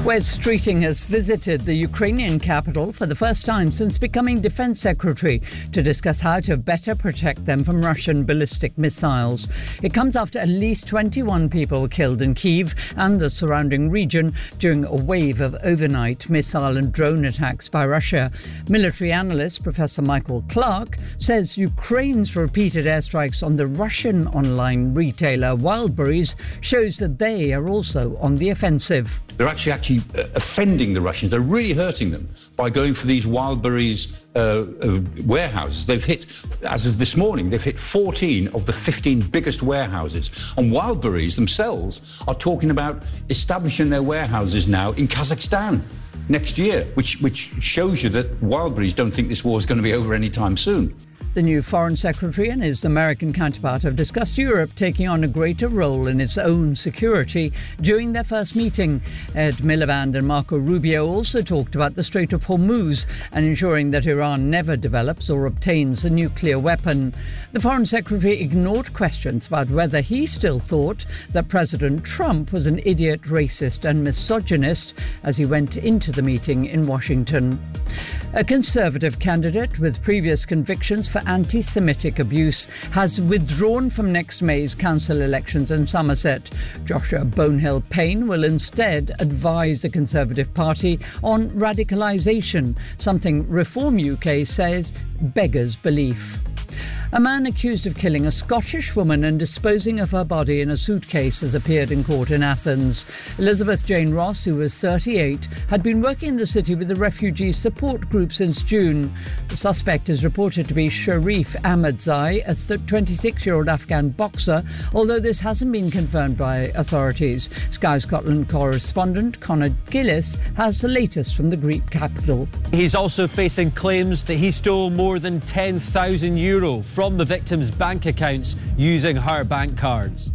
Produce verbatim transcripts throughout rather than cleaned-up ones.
Wes Streeting has visited the Ukrainian capital for the first time since becoming Defence Secretary to discuss how to better protect them from Russian ballistic missiles. It comes after at least twenty-one people were killed in Kyiv and the surrounding region during a wave of overnight missile and drone attacks by Russia. Military analyst Professor Michael Clark says Ukraine's repeated airstrikes on the Russian online retailer Wildberries shows that they are also on the offensive. They're actually actually offending the Russians. They're really hurting them by going for these Wildberries uh, uh, warehouses. They've hit, as of this morning, they've hit fourteen of the fifteen biggest warehouses. And Wildberries themselves are talking about establishing their warehouses now in Kazakhstan next year, which, which shows you that Wildberries don't think this war is going to be over anytime soon. The new Foreign Secretary and his American counterpart have discussed Europe taking on a greater role in its own security during their first meeting. Ed Miliband and Marco Rubio also talked about the Strait of Hormuz and ensuring that Iran never develops or obtains a nuclear weapon. The Foreign Secretary ignored questions about whether he still thought that President Trump was an idiot, racist and misogynist as he went into the meeting in Washington. A Conservative candidate with previous convictions for anti-Semitic abuse has withdrawn from next May's council elections in Somerset. Joshua Bonehill-Payne will instead advise the Conservative Party on radicalisation, something Reform U K says beggars belief. A man accused of killing a Scottish woman and disposing of her body in a suitcase has appeared in court in Athens. Elizabeth Jane Ross, who was thirty-eight, had been working in the city with the refugee support group since June. The suspect is reported to be Sharif Ahmadzai, a twenty-six-year-old Afghan boxer, although this hasn't been confirmed by authorities. Sky Scotland correspondent Conor Gillis has the latest from the Greek capital. He's also facing claims that he stole more than ten thousand euro from the victim's bank accounts using her bank cards.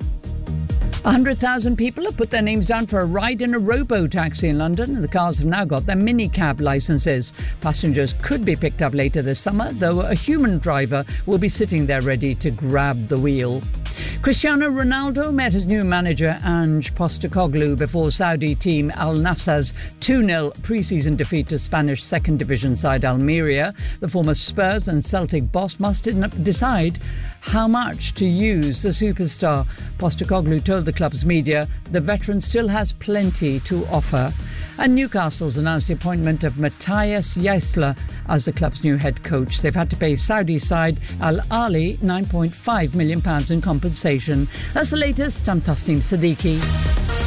one hundred thousand people have put their names down for a ride in a robo-taxi in London, and the cars have now got their minicab licences. Passengers could be picked up later this summer, though a human driver will be sitting there ready to grab the wheel. Cristiano Ronaldo met his new manager Ange Postecoglou before Saudi team Al Nassr's two nil pre-season defeat to Spanish second division side Almeria. The former Spurs and Celtic boss must decide how much to use the superstar. Postecoglou told the club's media the veteran still has plenty to offer. And Newcastle's announced the appointment of Matthias Jaissler as the club's new head coach. They've had to pay Saudi side Al Ahly nine point five million pounds in compensation. That's the latest. I'm Tasneem Siddiqui.